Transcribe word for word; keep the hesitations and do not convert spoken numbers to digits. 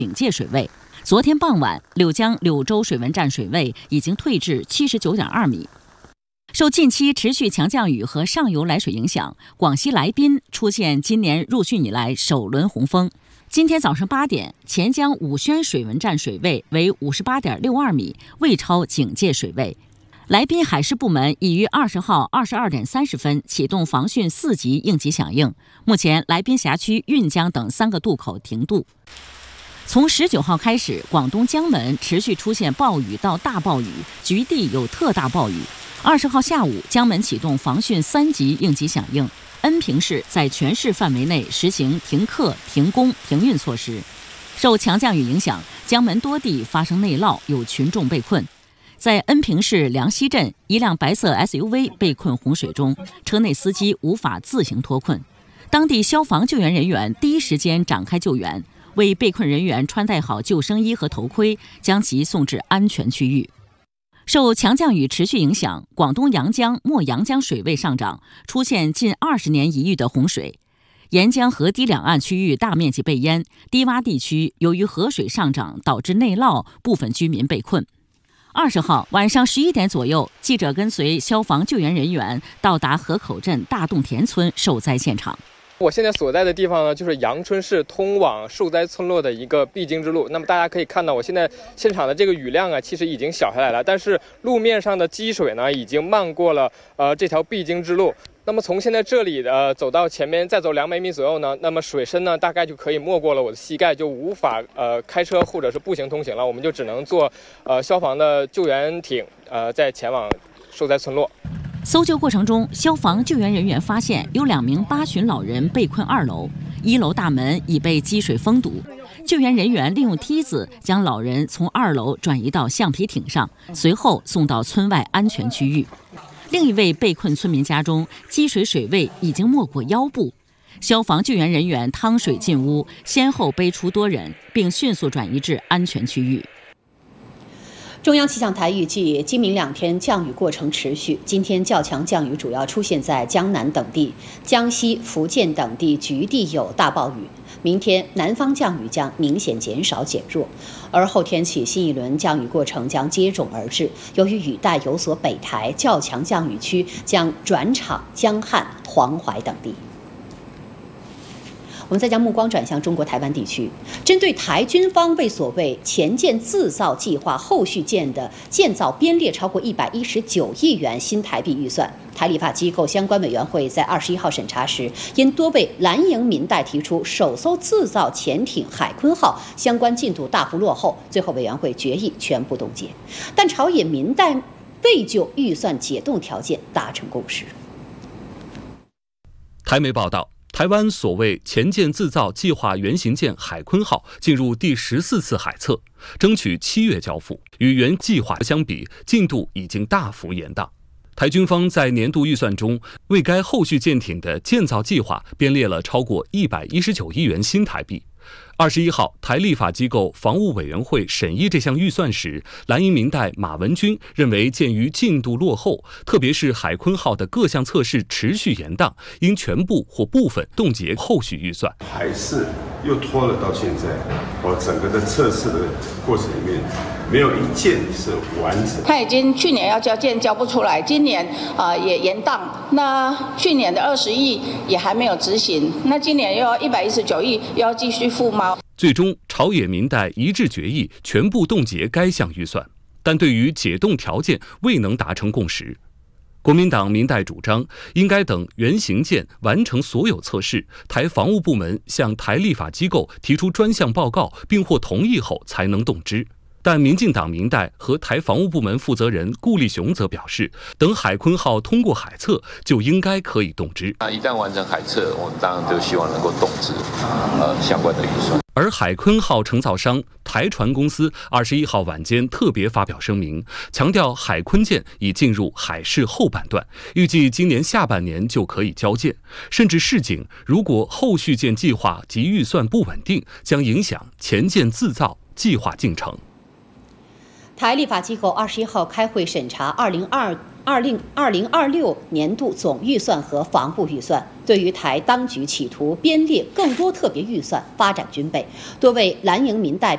警戒水位。昨天傍晚，柳江柳州水文站水位已经退至七十九点二米。受近期持续强降雨和上游来水影响，广西来宾出现今年入汛以来首轮洪峰。今天早上八点，钱江武宣水文站水位为五十八点六二米，未超警戒水位。来宾海事部门已于二十号二十二点三十分启动防汛四级应急响应。目前，来宾辖区、运江等三个渡口停渡。从十九号开始，广东江门持续出现暴雨到大暴雨，局地有特大暴雨。二十号下午，江门启动防汛三级应急响应，恩平市在全市范围内实行停课、停工、停运措施。受强降雨影响，江门多地发生内涝，有群众被困。在恩平市梁溪镇，一辆白色 S U V 被困洪水中，车内司机无法自行脱困。当地消防救援人员第一时间展开救援，为被困人员穿戴好救生衣和头盔，将其送至安全区域。受强降雨持续影响，广东阳江、墨阳江水位上涨，出现近二十年一遇的洪水。沿江河堤两岸区域大面积被淹，低洼地区由于河水上涨导致内涝，部分居民被困。二十号晚上十一点左右，记者跟随消防救援人员到达河口镇大洞田村受灾现场。 我现在所在的地方呢，就是阳春市通往受灾村落的一个必经之路。那么大家可以看到，我现在现场的这个雨量啊，其实已经小下来了，但是路面上的积水呢，已经漫过了呃这条必经之路。那么从现在这里呃走到前面，再走两百米左右呢，那么水深呢大概就可以没过了我的膝盖，就无法呃开车或者是步行通行了。我们就只能坐呃消防的救援艇呃再前往受灾村落。 搜救过程中，消防救援人员发现有两名八旬老人被困二楼，一楼大门已被积水封堵。救援人员利用梯子将老人从二楼转移到橡皮艇上，随后送到村外安全区域。另一位被困村民家中，积水水位已经没过腰部，消防救援人员趟水进屋，先后背出多人，并迅速转移至安全区域。 中央气象台预计，今明两天降雨过程持续。今天较强降雨主要出现在江南等地，江西、福建等地局地有大暴雨。明天南方降雨将明显减少减弱，而后天起新一轮降雨过程将接踵而至。由于雨带有所北抬，较强降雨区将转场江汉、黄淮等地。我们再将目光转向中国台湾地区，针对台军方为所谓前舰自造计划后续舰的建造编列超过一百一十九亿元新台币预算，台立法机构相关委员会在二十一号审查时，因多位蓝营民代提出首艘自造潜艇海鲲号相关进度大幅落后，最后委员会决议全部冻结，但朝野民代未就预算解冻条件达成共识。 台媒报道，台湾所谓前舰自造计划原型舰海鲲号进入第十四次海测，争取七月交付，与原计划相比，进度已经大幅延宕。台军方在年度预算中为该后续舰艇的建造计划编列了超过一百一十九亿元新台币。二十一号，台立法机构防务委员会审议这项预算时，蓝营民代马文君认为，鉴于进度落后，特别是海鲲号的各项测试持续延宕，应全部或部分冻结后续预算。 还是又拖了到现在，哦，整个的测试的过程里面，没有一件是完整。 他已经去年要交件交不出来，今年啊、呃、也延宕。那去年的二十亿也还没有执行，那今年又要一百一十九亿，又要继续付吗？ 最终，朝野民代一致决议全部冻结该项预算，但对于解冻条件未能达成共识。国民党民代主张应该等原型舰完成所有测试，台防务部门向台立法机构提出专项报告并获同意后才能动之。但民进党民代和台防务部门负责人顾立雄则表示，等海鲲号通过海测，就应该可以动之。 那一旦完成海测，我们当然就希望能够动之呃相关的预算。 而海鲲号承造商台船公司二十一号晚间特别发表声明，强调海鲲舰已进入海试后半段，预计今年下半年就可以交舰，甚至示警，如果后续舰计划及预算不稳定，将影响前舰自造计划进程。 台立法机构二十一号开会审查二零二二零二零二六年度总预算和防务预算，对于台当局企图编列更多特别预算发展军备，多位蓝营民代